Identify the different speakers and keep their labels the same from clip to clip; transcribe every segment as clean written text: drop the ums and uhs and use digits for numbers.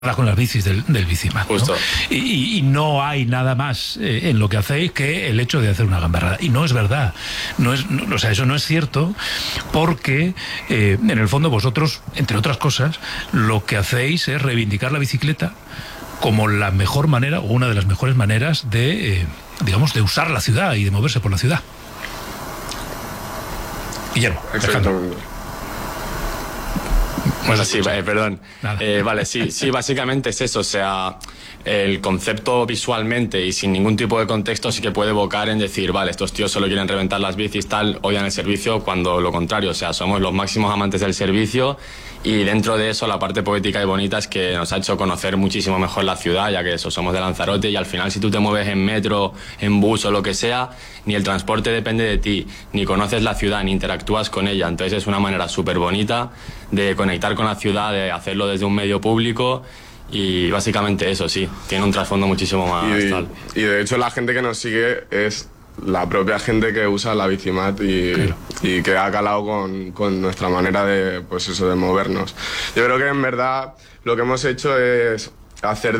Speaker 1: con las bicis del Bicimat, ¿no?
Speaker 2: Justo.
Speaker 1: Y no hay nada más en lo que hacéis que el hecho de hacer una gamberrada. Y no es verdad. O sea, eso no es cierto, porque en el fondo vosotros, entre otras cosas, lo que hacéis es reivindicar la bicicleta como la mejor manera, o una de las mejores maneras de, digamos, de usar la ciudad y de moverse por la ciudad. Guillermo,
Speaker 3: Exactamente.
Speaker 2: Bueno, sí, perdón.
Speaker 1: Vale,
Speaker 2: sí, básicamente es eso, o sea, el concepto visualmente y sin ningún tipo de contexto sí que puede evocar en decir, vale, estos tíos solo quieren reventar las bicis, tal, odian el servicio, cuando lo contrario, o sea, somos los máximos amantes del servicio y dentro de eso la parte poética y bonita es que nos ha hecho conocer muchísimo mejor la ciudad, ya que eso, somos de Lanzarote y al final si tú te mueves en metro, en bus o lo que sea, ni el transporte depende de ti, ni conoces la ciudad, ni interactúas con ella, entonces es una manera súper bonita de conectar con la ciudad, de hacerlo desde un medio público y básicamente eso, sí, tiene un trasfondo muchísimo más tal.
Speaker 3: Y de hecho la gente que nos sigue es la propia gente que usa la Bicimat y que ha calado con nuestra manera de, pues eso, de movernos. Yo creo que en verdad lo que hemos hecho es hacer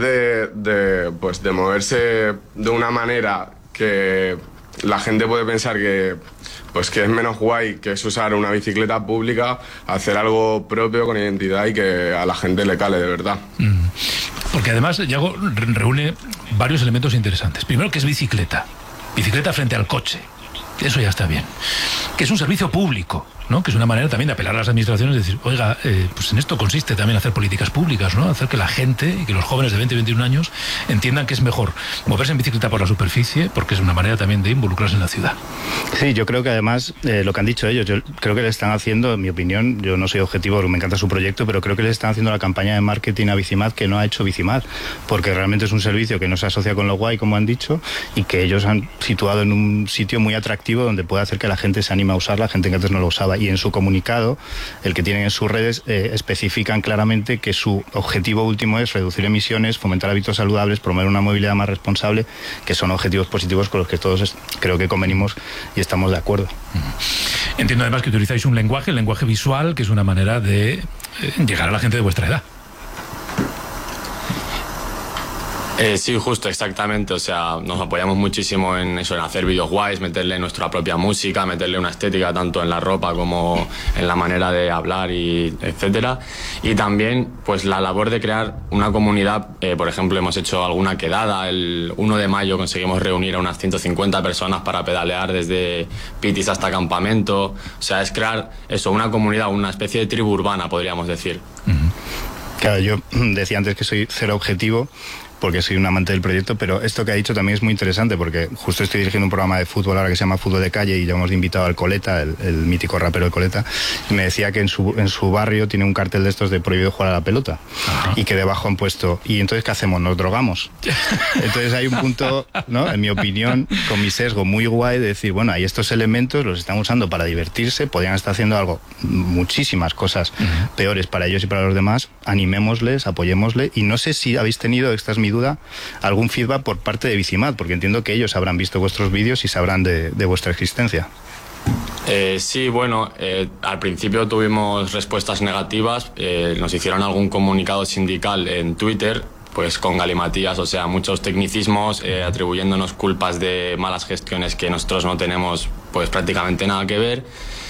Speaker 3: de moverse de una manera que la gente puede pensar que es menos guay, que es usar una bicicleta pública, hacer algo propio con identidad y que a la gente le cale de verdad.
Speaker 1: Porque además Yago reúne varios elementos interesantes. Primero, que es bicicleta frente al coche. Eso ya está bien. Que es un servicio público, ¿no? Que es una manera también de apelar a las administraciones y decir, oiga, pues en esto consiste también hacer políticas públicas, ¿no? Hacer que la gente y que los jóvenes de 20 y 21 años entiendan que es mejor moverse en bicicleta por la superficie, porque es una manera también de involucrarse en la ciudad.
Speaker 4: Sí, yo creo que además lo que han dicho ellos, yo creo que le están haciendo, en mi opinión, yo no soy objetivo, me encanta su proyecto, pero creo que le están haciendo la campaña de marketing a Bicimat que no ha hecho Bicimat, porque realmente es un servicio que no se asocia con lo guay, como han dicho, y que ellos han situado en un sitio muy atractivo donde puede hacer que la gente se anime a usarla, gente que antes no lo usaba. Y en su comunicado, el que tienen en sus redes, especifican claramente que su objetivo último es reducir emisiones, fomentar hábitos saludables, promover una movilidad más responsable, que son objetivos positivos con los que todos creo que convenimos y estamos de acuerdo.
Speaker 1: Entiendo además que utilizáis un lenguaje, el lenguaje visual, que es una manera de llegar a la gente de vuestra edad.
Speaker 2: Sí, justo, exactamente, o sea, nos apoyamos muchísimo en eso, en hacer vídeos guays, meterle nuestra propia música, meterle una estética tanto en la ropa como en la manera de hablar y etcétera, y también pues la labor de crear una comunidad, por ejemplo hemos hecho alguna quedada, el 1 de mayo conseguimos reunir a unas 150 personas para pedalear desde Pitis hasta Campamento, o sea, es crear eso, una comunidad, una especie de tribu urbana, podríamos decir.
Speaker 4: Claro, yo decía antes que soy cero objetivo, porque soy un amante del proyecto, pero esto que ha dicho también es muy interesante, porque justo estoy dirigiendo un programa de fútbol ahora que se llama Fútbol de Calle y llevamos de invitado al Coleta, el mítico rapero de Coleta, y me decía que en su barrio tiene un cartel de estos de prohibido jugar a la pelota. Ajá. Y que debajo han puesto, ¿y entonces qué hacemos? ¿Nos drogamos? Entonces hay un punto, ¿no?, en mi opinión, con mi sesgo muy guay de decir, bueno, hay estos elementos, los están usando para divertirse, podrían estar haciendo algo, muchísimas cosas peores para ellos y para los demás, animémosles, apoyémosle, y no sé si habéis tenido, esta es mi duda, algún feedback por parte de Bicimat, porque entiendo que ellos habrán visto vuestros vídeos y sabrán de vuestra existencia.
Speaker 2: Sí, bueno, al principio tuvimos respuestas negativas, nos hicieron algún comunicado sindical en Twitter, pues con galimatías, o sea, muchos tecnicismos, atribuyéndonos culpas de malas gestiones que nosotros no tenemos pues prácticamente nada que ver.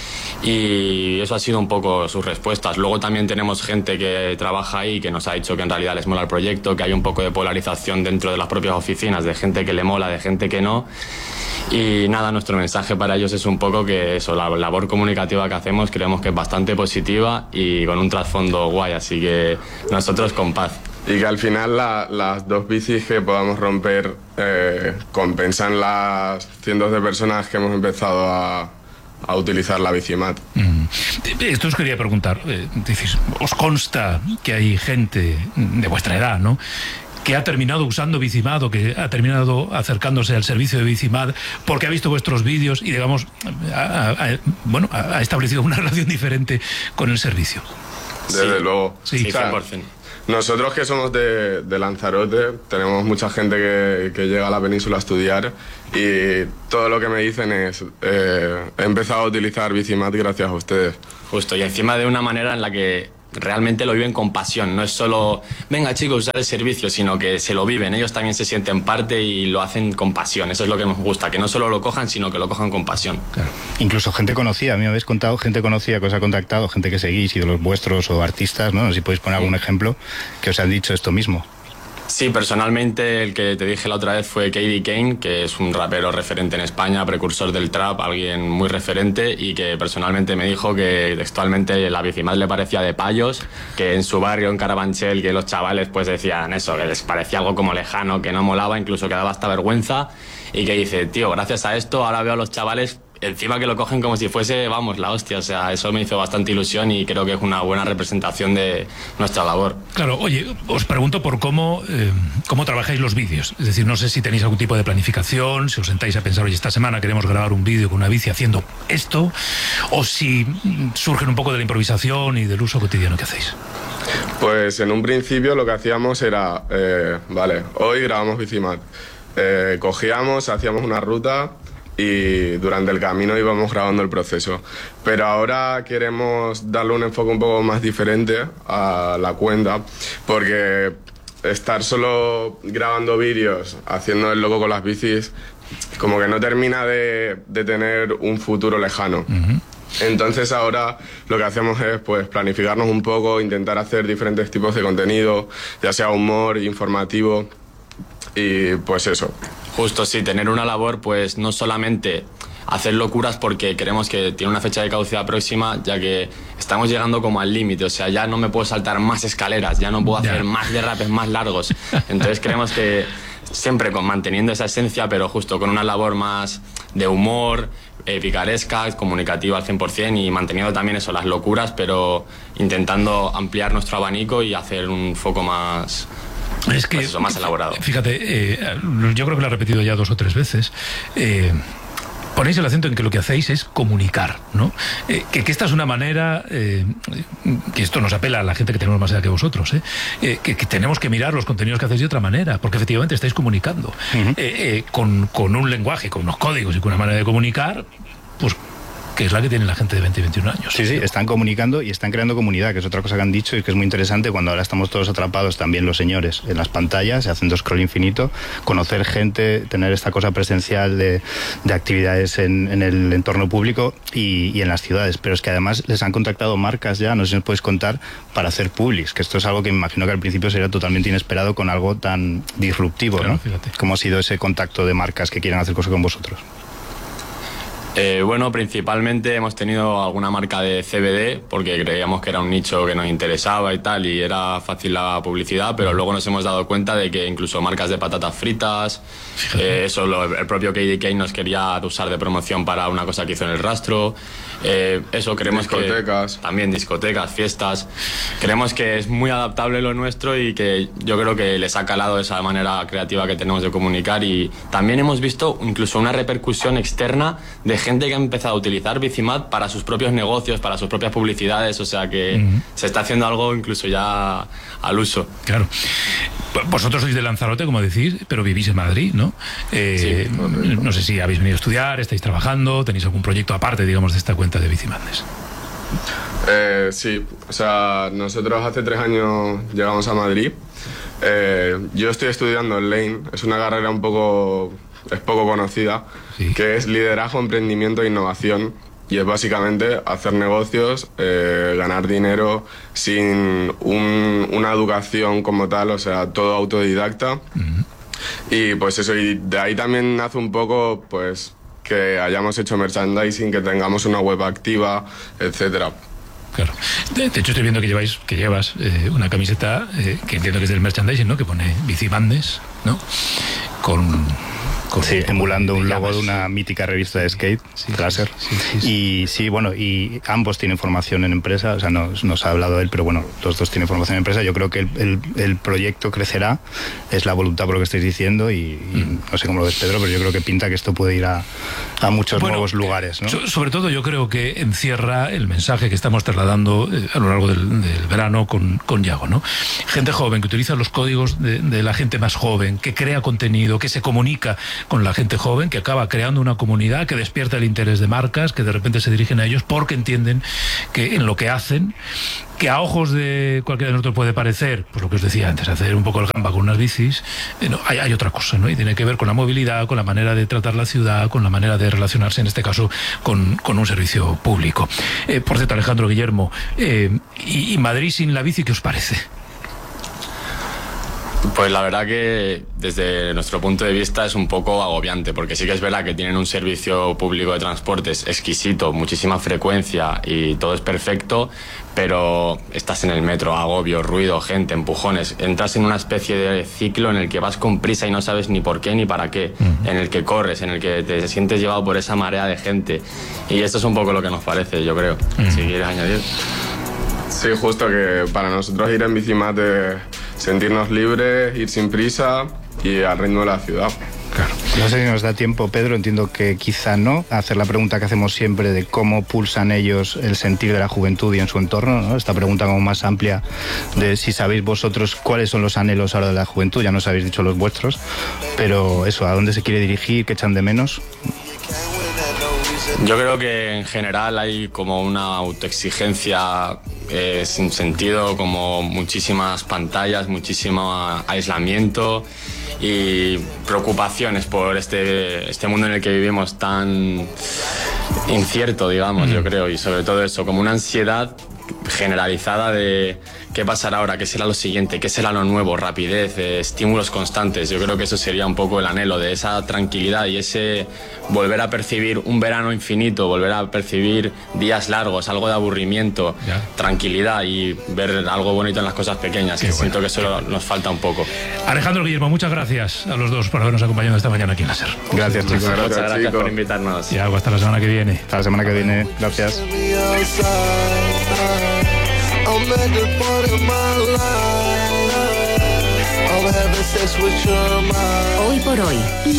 Speaker 2: Y eso ha sido un poco sus respuestas. Luego también tenemos gente que trabaja ahí que nos ha dicho que en realidad les mola el proyecto, que hay un poco de polarización dentro de las propias oficinas, de gente que le mola, de gente que no. Y nada, nuestro mensaje para ellos es un poco que eso, la labor comunicativa que hacemos creemos que es bastante positiva y con un trasfondo guay, así que nosotros con paz.
Speaker 3: Y que al final las dos bicis que podamos romper compensan las cientos de personas que hemos empezado a utilizar la Bicimat.
Speaker 1: Esto os quería preguntar, decís, os consta que hay gente de vuestra edad, ¿no?, que ha terminado usando Bicimat o que ha terminado acercándose al servicio de Bicimat porque ha visto vuestros vídeos y, digamos, ha establecido una relación diferente con el servicio?
Speaker 3: Desde luego.
Speaker 2: Sí, 100%.
Speaker 3: Nosotros que somos de Lanzarote, tenemos mucha gente que llega a la península a estudiar y todo lo que me dicen es he empezado a utilizar Bicimat gracias a ustedes.
Speaker 2: Justo, y encima de una manera en la que realmente lo viven con pasión. No es solo, venga chicos, usar el servicio, sino que se lo viven. Ellos también se sienten parte y lo hacen con pasión. Eso es lo que nos gusta, que no solo lo cojan, sino que lo cojan con pasión.
Speaker 4: Claro. Incluso gente conocida, a mí me habéis contado gente conocida que os ha contactado, gente que seguís y de los vuestros o artistas, ¿no? No sé si podéis poner algún ejemplo que os han dicho esto mismo.
Speaker 2: Sí, personalmente el que te dije la otra vez fue KD Kane, que es un rapero referente en España, precursor del trap, alguien muy referente, y que personalmente me dijo que textualmente la Bicimad le parecía de payos, que en su barrio, en Carabanchel, que los chavales pues decían eso, que les parecía algo como lejano, que no molaba, incluso que daba hasta vergüenza, y que dice, tío, gracias a esto ahora veo a los chavales encima que lo cogen como si fuese, vamos, la hostia. O sea, eso me hizo bastante ilusión y creo que es una buena representación de nuestra labor.
Speaker 1: Claro, oye, os pregunto por cómo trabajáis los vídeos. Es decir, no sé si tenéis algún tipo de planificación, si os sentáis a pensar, oye, esta semana queremos grabar un vídeo con una bici haciendo esto, o si surgen un poco de la improvisación y del uso cotidiano que hacéis.
Speaker 3: Pues en un principio lo que hacíamos era, vale, hoy grabamos Bicimad. Cogíamos, hacíamos una ruta y durante el camino íbamos grabando el proceso. Pero ahora queremos darle un enfoque un poco más diferente a la cuenta, porque estar solo grabando vídeos, haciendo el loco con las bicis, como que no termina de tener un futuro lejano. Entonces ahora lo que hacemos es pues planificarnos un poco, intentar hacer diferentes tipos de contenido, ya sea humor, informativo, y pues eso.
Speaker 2: Justo, sí, tener una labor, pues no solamente hacer locuras porque queremos que tiene una fecha de caducidad próxima, ya que estamos llegando como al límite. O sea, ya no me puedo saltar más escaleras, ya no puedo hacer más derrapes más largos. Entonces creemos que siempre manteniendo esa esencia, pero justo con una labor más de humor, picaresca, comunicativa al 100%, y manteniendo también eso, las locuras, pero intentando ampliar nuestro abanico y hacer un foco más...
Speaker 1: Es que,
Speaker 2: pues eso, más elaborado.
Speaker 1: Fíjate, yo creo que lo he repetido ya 2 o 3 veces. Ponéis el acento en que lo que hacéis es comunicar, ¿no? Que esta es una manera, que esto nos apela a la gente que tenemos más edad que vosotros, que tenemos que mirar los contenidos que hacéis de otra manera, porque efectivamente estáis comunicando con un lenguaje, con unos códigos y con una manera de comunicar, pues que es la que tiene la gente de 20 y 21 años.
Speaker 4: Sí, están comunicando y están creando comunidad, que es otra cosa que han dicho y que es muy interesante cuando ahora estamos todos atrapados, también los señores, en las pantallas, haciendo scroll infinito, conocer gente, tener esta cosa presencial de actividades en el entorno público y en las ciudades. Pero es que además les han contactado marcas ya, no sé si nos podéis contar, para hacer publis, que esto es algo que me imagino que al principio sería totalmente inesperado con algo tan disruptivo, claro, ¿no? Fíjate. ¿Cómo ha sido ese contacto de marcas que quieren hacer cosas con vosotros?
Speaker 2: Bueno, principalmente hemos tenido alguna marca de CBD porque creíamos que era un nicho que nos interesaba y tal, y era fácil la publicidad, pero luego nos hemos dado cuenta de que incluso marcas de patatas fritas, el propio KD Kane nos quería usar de promoción para una cosa que hizo en El Rastro. Eso creemos
Speaker 3: discotecas.
Speaker 2: Que también discotecas, fiestas. Creemos que es muy adaptable lo nuestro y que yo creo que les ha calado esa manera creativa que tenemos de comunicar, y también hemos visto incluso una repercusión externa de gente que ha empezado a utilizar Bicimad para sus propios negocios, para sus propias publicidades. O sea que se está haciendo algo incluso ya al uso.
Speaker 1: Claro. Vosotros sois de Lanzarote, como decís, pero vivís en Madrid, ¿no?
Speaker 2: Sí.
Speaker 1: No sé si habéis venido a estudiar, estáis trabajando, tenéis algún proyecto aparte, digamos, de esta cuenta de Bicimadness.
Speaker 3: Sí, o sea, nosotros hace 3 años llegamos a Madrid. Yo estoy estudiando en Lane, es una carrera es poco conocida, sí, que es liderazgo, emprendimiento e innovación, y es básicamente hacer negocios, ganar dinero sin una educación como tal, o sea, todo autodidacta. Y pues eso, y de ahí también nace un poco pues que hayamos hecho merchandising, que tengamos una web activa, etcétera.
Speaker 1: Claro. De hecho estoy viendo que llevas una camiseta que entiendo que es del merchandising, ¿no? Que pone Bicimadness, ¿no?
Speaker 4: Sí, emulando un logo de una mítica revista de skate, Classer. Y sí, bueno, y ambos tienen formación en empresa, o sea, nos ha hablado él, pero bueno, los dos tienen formación en empresa. Yo creo que el proyecto crecerá, es la voluntad por lo que estáis diciendo, y no sé cómo lo ves, Pedro, pero yo creo que pinta que esto puede ir a muchos nuevos lugares, ¿no?
Speaker 1: Sobre todo yo creo que encierra el mensaje que estamos trasladando a lo largo del verano con Yago, ¿no? Gente joven que utiliza los códigos de la gente más joven, que crea contenido, que se comunica con la gente joven, que acaba creando una comunidad que despierta el interés de marcas, que de repente se dirigen a ellos porque entienden que en lo que hacen, que a ojos de cualquiera de nosotros puede parecer, pues lo que os decía antes, hacer un poco el gamba con unas bicis, no, hay otra cosa, ¿no? Y tiene que ver con la movilidad, con la manera de tratar la ciudad, con la manera de relacionarse, en este caso, con un servicio público. Por cierto, Alejandro, Guillermo, ¿y Madrid sin la bici qué os parece?
Speaker 2: Pues la verdad que desde nuestro punto de vista es un poco agobiante, porque sí que es verdad que tienen un servicio público de transportes exquisito, muchísima frecuencia y todo es perfecto, pero estás en el metro, agobio, ruido, gente, empujones, entras en una especie de ciclo en el que vas con prisa y no sabes ni por qué ni para qué, en el que corres, en el que te sientes llevado por esa marea de gente, y esto es un poco lo que nos parece, yo creo. Si quieres añadir.
Speaker 3: Sí, justo, que para nosotros ir en Bicimat es sentirnos libres, ir sin prisa y al ritmo de la ciudad.
Speaker 4: Claro. No sé si nos da tiempo, Pedro, entiendo que quizá no, hacer la pregunta que hacemos siempre de cómo pulsan ellos el sentir de la juventud y en su entorno, ¿no? Esta pregunta como más amplia de si sabéis vosotros cuáles son los anhelos ahora de la juventud, ya nos habéis dicho los vuestros, pero eso, ¿a dónde se quiere dirigir? ¿Qué echan de menos?
Speaker 2: Yo creo que en general hay como una autoexigencia sin sentido, como muchísimas pantallas, muchísimo aislamiento y preocupaciones por este mundo en el que vivimos tan incierto, digamos, yo creo, y sobre todo eso, como una ansiedad generalizada de qué pasará ahora, qué será lo siguiente, qué será lo nuevo, rapidez, estímulos constantes. Yo creo que eso sería un poco el anhelo de esa tranquilidad y ese volver a percibir un verano infinito, volver a percibir días largos, algo de aburrimiento, tranquilidad y ver algo bonito en las cosas pequeñas. Que siento que eso nos falta un poco.
Speaker 1: Alejandro, Guillermo, muchas gracias a los dos por habernos acompañado esta mañana aquí en la SER.
Speaker 4: Gracias, chicos.
Speaker 2: Muchas gracias por invitarnos.
Speaker 1: Y algo hasta la semana que viene.
Speaker 4: Hasta la semana que viene. Gracias.
Speaker 5: Hoy por hoy.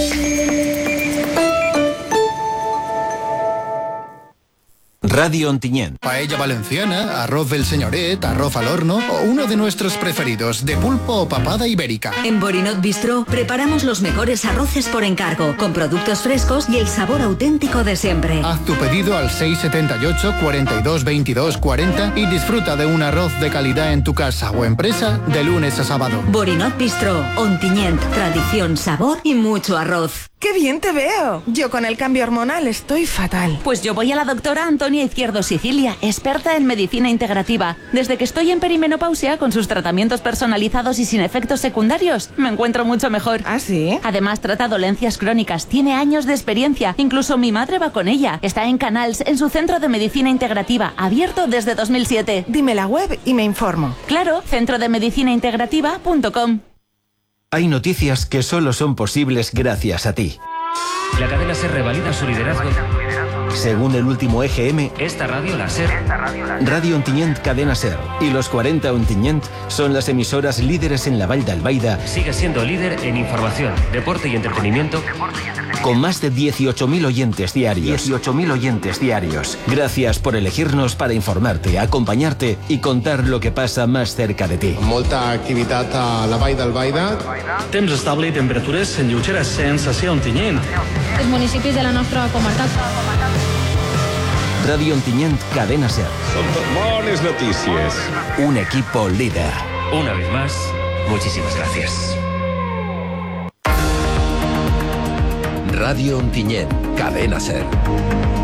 Speaker 6: Radio Ontinyent.
Speaker 7: Paella valenciana, arroz del señoret, arroz al horno o uno de nuestros preferidos, de pulpo o papada ibérica.
Speaker 5: En Borinot Bistro preparamos los mejores arroces por encargo, con productos frescos y el sabor auténtico de siempre.
Speaker 7: Haz tu pedido al 678 42 22 40 y disfruta de un arroz de calidad en tu casa o empresa de lunes a sábado.
Speaker 5: Borinot Bistro, Ontinyent, tradición, sabor y mucho arroz.
Speaker 8: ¡Qué bien te veo! Yo con el cambio hormonal estoy fatal.
Speaker 9: Pues yo voy a la doctora Antonia Izquierdo Sicilia, experta en medicina integrativa. Desde que estoy en perimenopausia, con sus tratamientos personalizados y sin efectos secundarios, me encuentro mucho mejor.
Speaker 8: ¿Ah, sí?
Speaker 9: Además, trata dolencias crónicas, tiene años de experiencia. Incluso mi madre va con ella. Está en Canals, en su centro de medicina integrativa, abierto desde 2007.
Speaker 8: Dime la web y me informo.
Speaker 9: Claro, centrodemedicinaintegrativa.com.
Speaker 6: Hay noticias que solo son posibles gracias a ti.
Speaker 10: La cadena SER revalida su liderazgo.
Speaker 6: Según el último EGM,
Speaker 10: esta radio, la SER.
Speaker 6: Radio Ontinyent Cadena SER y los 40 Ontinyent son las emisoras líderes en la Vall d'Albaida.
Speaker 10: Sigue siendo líder en información, deporte y entretenimiento.
Speaker 6: Con más de 18.000 oyentes diarios. 18.000 oyentes diarios. Gracias por elegirnos para informarte, acompañarte y contar lo que pasa más cerca de ti.
Speaker 11: Molta activitat a la Vall d'Albaida.
Speaker 12: Temps estable i temperatures lleugeres sense ser Ontinyent.
Speaker 13: Els municipis de la nostra comarca.
Speaker 6: Radio Ontinyent Cadena SER.
Speaker 14: Son buenas noticias.
Speaker 6: Un equipo líder.
Speaker 10: Una vez más, muchísimas gracias.
Speaker 15: Radio Ontinyent Cadena SER.